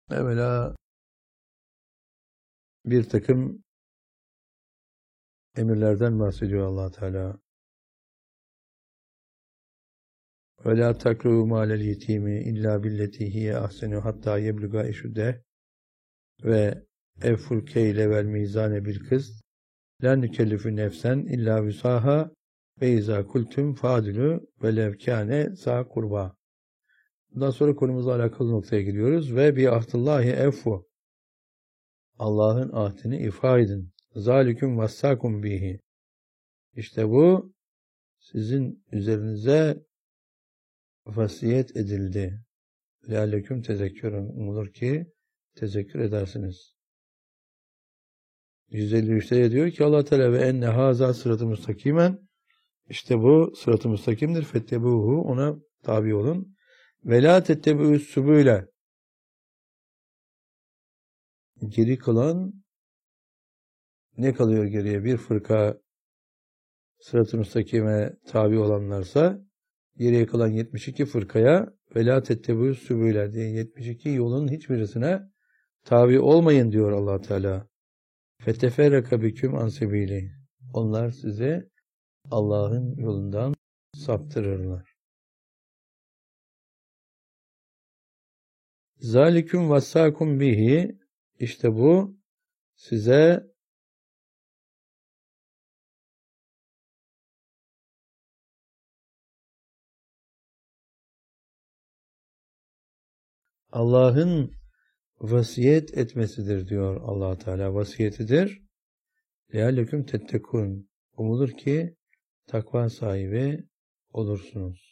Evvela bir takım emirlerden bahsediyor Allah Teala. Ve la takru mâlel yetîmi illâ billetî hiye ahsenu hattâ yebluga eşudde ve evful keyle vel mizâne bil kıst la nükellifü nefsen illâ vüsâha ve izâ kultum fâdilü velev kâne zâ kurba. Bundan sonra konumuzla alakalı noktaya gidiyoruz. Ve bi ahdillahi evfu. Allah'ın ahdini ifa edin. Zâliküm vassâkum bihi. İşte bu sizin üzerinize vasiyet edildi. Lealleküm tezekkürün. Umulur ki tezekkür edersiniz. 153'te diyor ki Allah Teala ve enne haza sıratı müstakimen. İşte bu sıratı müstakimdir. Fettebuhu, ona tabi olun. Ve la tettebu'us subule. Geri kalan ne kalıyor geriye? Bir fırka sırat-ı müstakime tabi olanlarsa geriye kalan 72 fırkaya ve la tettebu'us subule diye 72 yolun hiçbirisine tabi olmayın diyor Allah Teala. Feteferraka biküm an sebili. Onlar sizi Allah'ın yolundan saptırırlar. Zaliküm vassakum bihi. İşte bu size Allah'ın vasiyet etmesidir diyor Allah Teala. Vasiyetidir. Lealleküm tettekûn. Umulur ki takva sahibi olursunuz.